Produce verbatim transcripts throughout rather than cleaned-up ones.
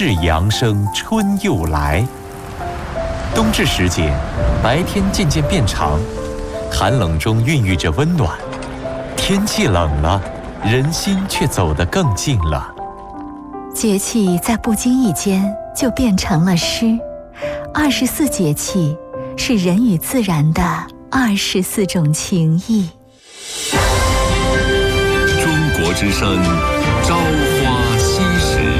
是阳生春又来。冬至时节，白天渐渐变长，寒冷中孕育着温暖。天气冷了，人心却走得更近了。 节气在不经意间就变成了诗。二十四节气是人与自然的二十四种情谊。 中国之声，朝花夕拾。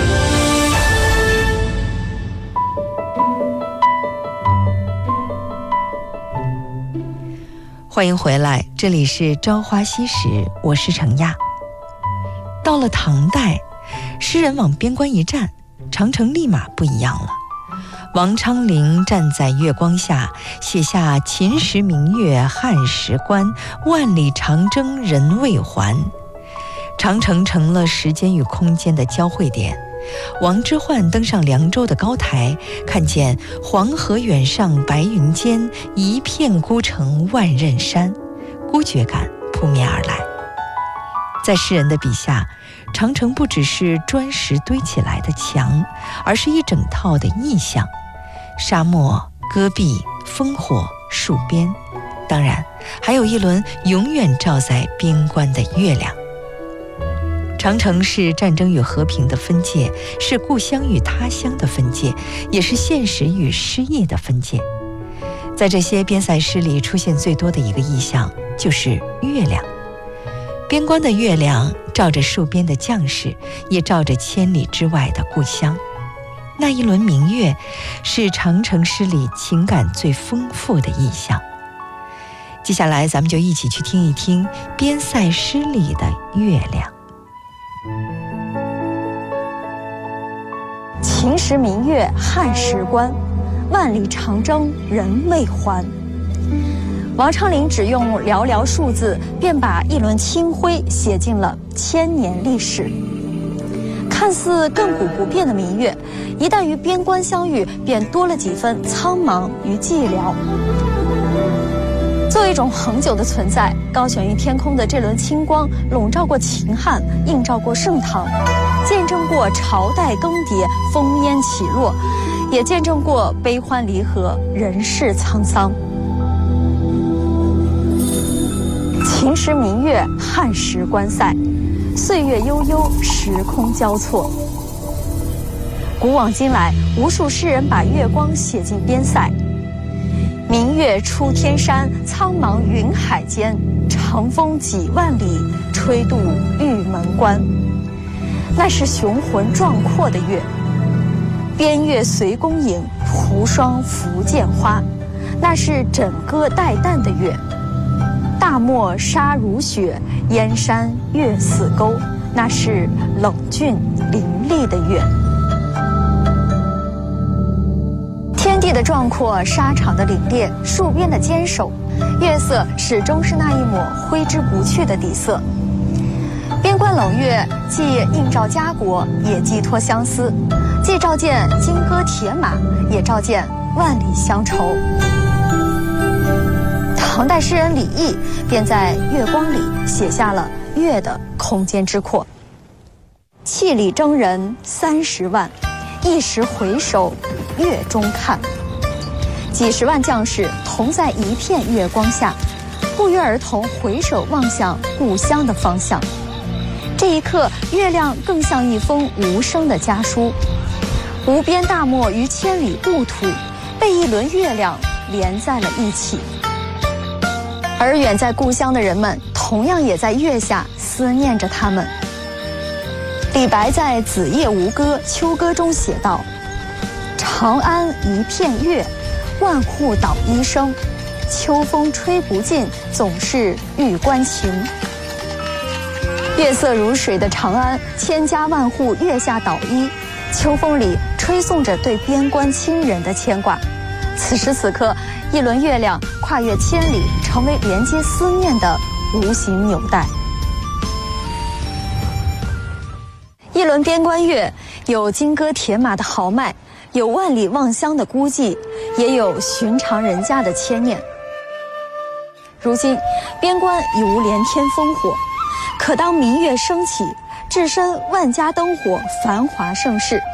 欢迎回来，这里是朝花夕拾，我是程亚。到了唐代，诗人往边关一站，长城立马不一样了。王昌龄站在月光下，写下秦时明月汉时关，万里长征人未还。长城成了时间与空间的交汇点。王之涣登上凉州的高台，看见黄河远上白云间，一片孤城万仞山，孤绝感扑面而来。在诗人的笔下，长城不只是砖石堆起来的墙，而是一整套的意象：沙漠、戈壁、烽火、戍边，当然还有一轮永远照在边关的月亮。长城是战争与和平的分界，是故乡与他乡的分界，也是现实与诗意的分界。在这些边塞诗里出现最多的一个意象就是月亮。边关的月亮照着戍边的将士，也照着千里之外的故乡。那一轮明月是长城诗里情感最丰富的意象。接下来咱们就一起去听一听边塞诗里的月亮。 秦时明月汉时关，万里长征人未还。王昌龄只用寥寥数字，便把一轮清辉写进了千年历史。看似亘古不变的明月，一旦与边关相遇，便多了几分苍茫与寂寥。作为一种恒久的存在，高悬于天空的这轮清光，笼罩过秦汉，映照过盛唐，见证过朝代更迭，烽烟起落，也见证过悲欢离合，人世沧桑。秦时明月汉时关塞，岁月悠悠，时空交错。古往今来，无数诗人把月光写进边塞。明月出天山，苍茫云海间，长风几万里，吹渡玉门关。那是雄浑壮阔的月。边月随弓影，蒲霜拂剑花，那是枕戈待旦的月。大漠沙如雪，燕山月似钩，那是冷峻凌厉的月。天地的壮阔，沙场的凛冽，戍边的坚守，月色始终是那一抹挥之不去的底色。边关冷月，既映照家国，也寄托相思，既照见金戈铁马，也照见万里乡愁。唐代诗人李益便在月光里写下了月的空间之阔。气力征人三十万，一时回首月中看。几十万将士同在一片月光下，不约而同回首望向故乡的方向。这一刻，月亮更像一封无声的家书，无边大漠与千里故土被一轮月亮连在了一起。而远在故乡的人们，同样也在月下思念着他们。李白在《子夜吴歌·秋歌》中写道：长安一片月，万户捣衣声。秋风吹不尽，总是玉关情。月色如水的长安，千家万户月下捣衣，秋风里吹送着对边关亲人的牵挂。此时此刻，一轮月亮跨越千里，成为连接思念的无形纽带。一轮边关月，有金戈铁马的豪迈，有万里望乡的孤寂，也有寻常人家的牵念。如今边关已无连天烽火，可当明月升起，置身万家灯火繁华盛世，